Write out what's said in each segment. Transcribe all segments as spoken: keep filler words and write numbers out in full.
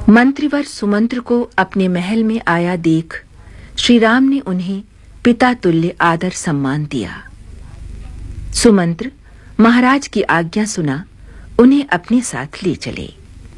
मंत्रीवर सुमंत्र को अपने महल में आया देख श्री राम ने उन्हें पिता तुल्य आदर सम्मान दिया। सुमंत्र महाराज की आज्ञा सुना उन्हें अपने साथ ले चले।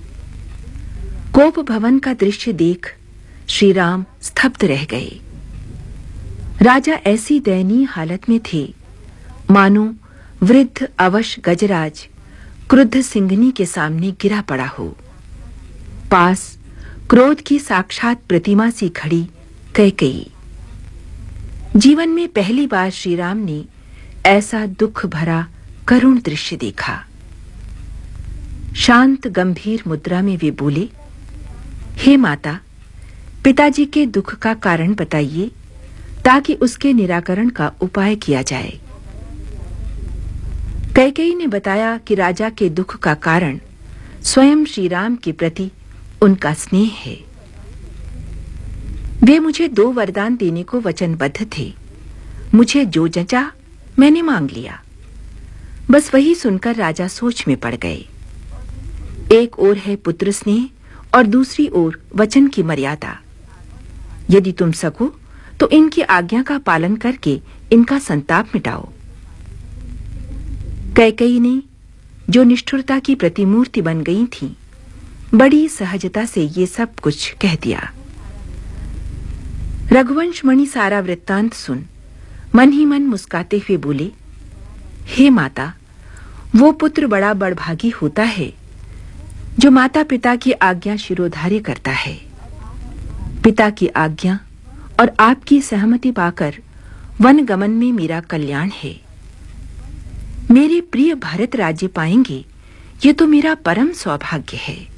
कोप भवन का दृश्य देख श्री राम स्तब्ध रह गए। राजा ऐसी दयनीय हालत में थे मानो वृद्ध अवश गजराज क्रुद्ध सिंहनी के सामने गिरा पड़ा हो। पास क्रोध की साक्षात प्रतिमा सी खड़ी कैकेयी। जीवन में पहली बार श्री राम ने ऐसा दुख भरा करुण दृश्य देखा। शांत गंभीर मुद्रा में वे बोले, हे माता, पिताजी के दुख का कारण बताइए ताकि उसके निराकरण का उपाय किया जाए। कैकेयी ने बताया कि राजा के दुख का कारण स्वयं श्री राम के प्रति उनका स्नेह है। वे मुझे दो वरदान देने को वचनबद्ध थे। मुझे जो जचा मैंने मांग लिया। बस वही सुनकर राजा सोच में पड़ गए। एक ओर है पुत्र स्नेह और दूसरी ओर वचन की मर्यादा। यदि तुम सको तो इनकी आज्ञा का पालन करके इनका संताप मिटाओ। कैकेयी ने, जो निष्ठुरता की प्रतिमूर्ति बन गई थी, बड़ी सहजता से ये सब कुछ कह दिया। रघुवंश मणि सारा वृत्तांत सुन मन ही मन मुस्काते हुए बोले, हे माता, वो पुत्र बड़ा बड़भागी होता है जो माता पिता की आज्ञा शिरोधार्य करता है। पिता की आज्ञा और आपकी सहमति पाकर वन गमन में मेरा कल्याण है। मेरे प्रिय भरत राज्य पाएंगे, ये तो मेरा परम सौभाग्य है।